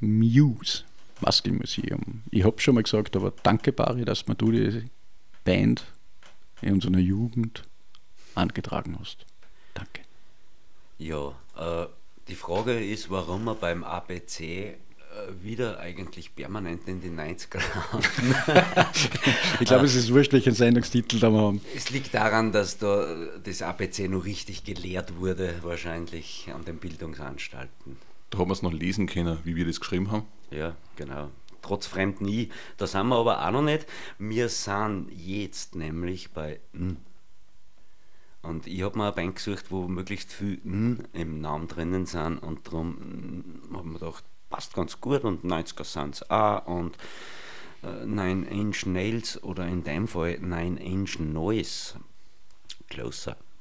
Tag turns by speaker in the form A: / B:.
A: Muse, Bastelmuseum. Ich habe schon mal gesagt, aber danke, Barry, dass du die Band in unserer Jugend angetragen hast. Danke.
B: Ja, die Frage ist, warum wir beim ABC wieder eigentlich permanent in die 90er landen.
A: Ich glaube, es ist wurscht, welchen Sendungstitel da wir haben.
B: Es liegt daran, dass da das ABC noch richtig gelehrt wurde, wahrscheinlich an den Bildungsanstalten.
C: Da haben wir es noch lesen können, wie wir das geschrieben haben.
B: Ja, genau. Trotz fremden I. Da sind wir aber auch noch nicht. Wir sind jetzt nämlich bei N. Und ich habe mir eine Band gesucht, wo möglichst viel N im Namen drinnen sind. Und darum habe ich mir gedacht, passt ganz gut. Und 90er sind es auch. Und Nine Inch Nails oder in dem Fall Nine Inch Noise. Closer.